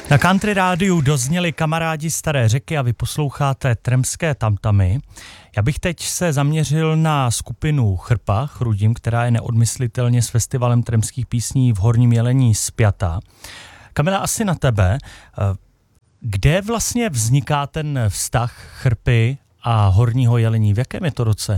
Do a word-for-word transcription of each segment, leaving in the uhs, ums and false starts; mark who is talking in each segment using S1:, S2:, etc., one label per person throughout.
S1: Na Country rádiu dozněli Kamarádi staré řeky a vy posloucháte Tremské tamtamy. Já bych teď se zaměřil na skupinu Chrpa Chrudim, která je neodmyslitelně s festivalem tremských písní v Horním Jelení spjatá. Kamila, asi na tebe. Kde vlastně vzniká ten vztah Chrpy a Horního Jelení? V jakém je to roce?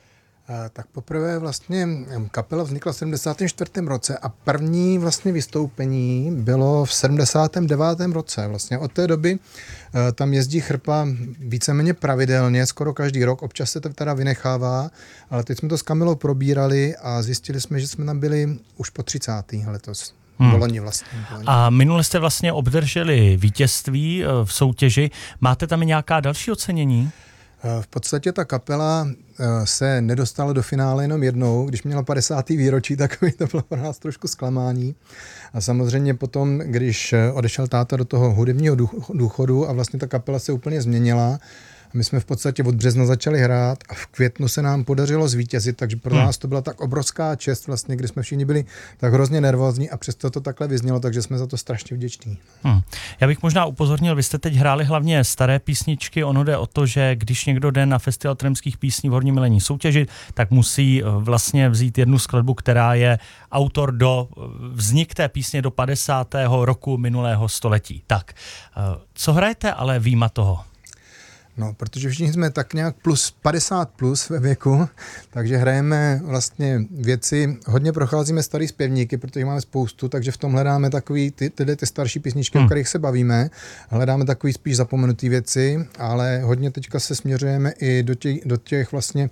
S2: Tak poprvé vlastně kapela vznikla v sedmdesátém čtvrtém roce a první vlastně vystoupení bylo v sedmdesátém devátém roce. Vlastně od té doby tam jezdí Chrpa víceméně pravidelně, skoro každý rok, občas se to teda vynechává, ale teď jsme to s Kamilou probírali a zjistili jsme, že jsme tam byli už po třicátém letos. Hmm. Loni vlastně. Loni.
S1: A minule jste vlastně obdrželi vítězství v soutěži. Máte tam i nějaká další ocenění?
S2: V podstatě ta kapela se nedostala do finále jenom jednou, když měla padesáté výročí, tak to bylo pro nás trošku zklamání. A samozřejmě potom, když odešel táta do toho hudebního důchodu a vlastně ta kapela se úplně změnila, my jsme v podstatě od března začali hrát a v květnu se nám podařilo zvítězit, takže pro nás to byla tak obrovská čest, vlastně, kdy jsme všichni byli tak hrozně nervózní a přesto to takhle vyznělo, takže jsme za to strašně vděční. Hmm.
S1: Já bych možná upozornil, vy jste teď hráli hlavně staré písničky, ono jde o to, že když někdo jde na festival tremských písní v Horním Jelení soutěžit, tak musí vlastně vzít jednu skladbu, která je autor do vznik té písně do padesátého roku minulého století. Tak, co hrajete ale výjima toho?
S2: No, protože všichni jsme tak nějak plus padesát plus ve věku, takže hrajeme vlastně věci, hodně procházíme starý zpěvníky, protože máme spoustu, takže v tom hledáme takový ty, tyhle ty starší písničky, hmm. o kterých se bavíme, hledáme takový spíš zapomenutý věci, ale hodně teďka se směřujeme i do těch, do těch vlastně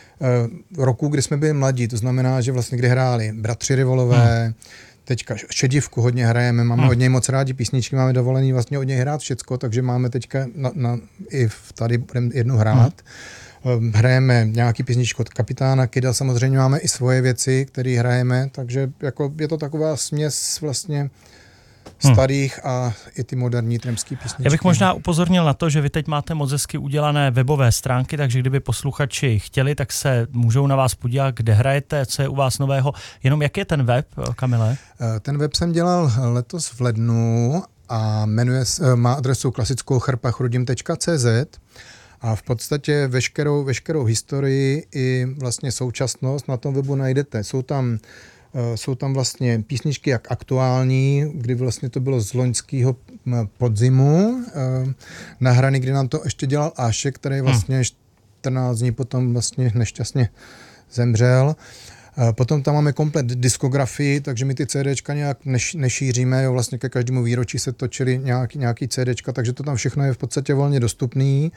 S2: uh, roků, kdy jsme byli mladí, to znamená, že vlastně kdy hráli Bratři Rivolové, hmm. teďka Šedivku hodně hrajeme, máme hmm. od něj moc rádi písničky, máme dovolený vlastně od něj hrát všecko, takže máme teďka na, na, i tady budeme jednu hrát. Hmm. Hrajeme nějaký písničku od Kapitána Kida, samozřejmě máme i svoje věci, které hrajeme, takže jako je to taková směs vlastně starých hmm. a i ty moderní tremský písničky.
S1: Já bych možná upozornil na to, že vy teď máte moc hezky udělané webové stránky, takže kdyby posluchači chtěli, tak se můžou na vás podívat, kde hrajete, co je u vás nového. Jenom jak je ten web, Kamile?
S2: Ten web jsem dělal letos v lednu a jmenuje, má adresu klasickou chrpa chrudim tečka cé zet a v podstatě veškerou, veškerou historii i vlastně současnost na tom webu najdete. Jsou tam Jsou tam vlastně písničky jak aktuální, kdy vlastně to bylo z loňského podzimu, nahraný, kdy nám to ještě dělal Ášek, který vlastně čtrnáct dní potom vlastně nešťastně zemřel. Potom tam máme komplet diskografii, takže my ty CDčka nějak neš, nešíříme, jo, vlastně ke každému výročí se točily nějaký, nějaký CDčka, takže to tam všechno je v podstatě volně dostupný.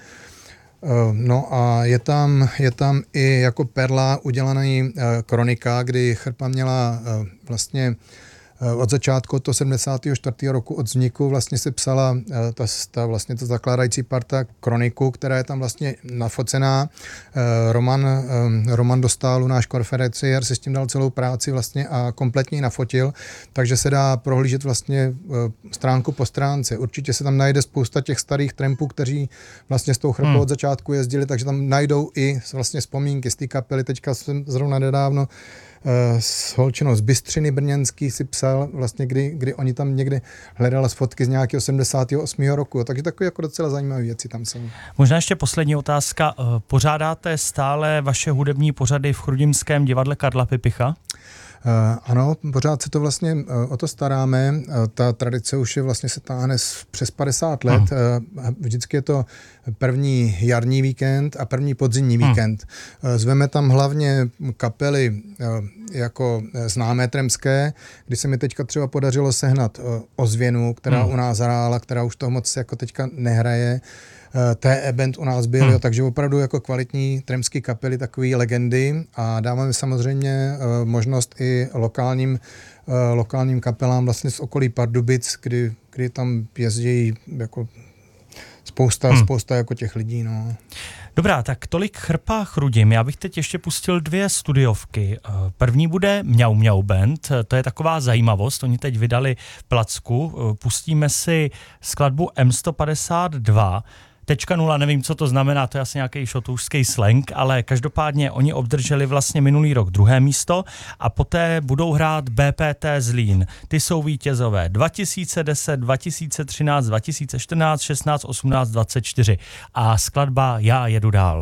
S2: No a je tam, je tam i jako perla udělaný kronika, kdy Chrpa měla vlastně od začátku toho sedmdesátého čtvrtého roku od vzniku vlastně se psala ta, ta vlastně ta zakládající parta kroniku, která je tam vlastně nafocená. Roman, Roman Dostálu, náš konferenciér, si s tím dal celou práci vlastně a kompletně ji nafotil, takže se dá prohlížet vlastně stránku po stránce. Určitě se tam najde spousta těch starých trampů, kteří vlastně s tou Chrpou hmm. od začátku jezdili, takže tam najdou i vlastně vzpomínky z té kapely. Teďka jsem zrovna nedávno s holčinou z Bystřiny brněnský si psal vlastně, kdy, kdy oni tam někde hledala fotky z nějakého sedmdesátého osmého roku, takže takové jako docela zajímavé věci tam jsou.
S1: Možná ještě poslední otázka. Pořádáte stále vaše hudební pořady v Chrudimském divadle Karla Pipicha?
S2: Uh, ano, pořád se to vlastně uh, o to staráme. Uh, ta tradice už je vlastně se táhne přes padesát let. Uh, vždycky je to první jarní víkend a první podzimní hmm. víkend. Uh, zveme tam hlavně kapely uh, jako známé tremské, kdy se mi teďka třeba podařilo sehnat uh, Ozvěnu, která hmm. u nás hrála, která už toho moc jako teďka nehraje. T E Band u nás byl, hmm. jo, takže opravdu jako kvalitní tremský kapely, takový legendy a dáváme samozřejmě uh, možnost i lokálním, uh, lokálním kapelám vlastně z okolí Pardubic, kdy, kdy tam jezdí jako spousta, hmm. spousta jako těch lidí. No.
S1: Dobrá, tak tolik Chrpa Chrudim. Já bych teď ještě pustil dvě studiovky. První bude Mňau Mňau Band, to je taková zajímavost, oni teď vydali placku. Pustíme si skladbu M sto padesát dva. Tečka nula, nevím, co to znamená, to je asi nějaký šotůřský slang, ale každopádně oni obdrželi vlastně minulý rok druhé místo a poté budou hrát B P T Zlín. Ty jsou vítězové dva tisíce deset, dva tisíce třináct, dva tisíce čtrnáct, šestnáct, osmnáct, dvacet čtyři a skladba Já jedu dál.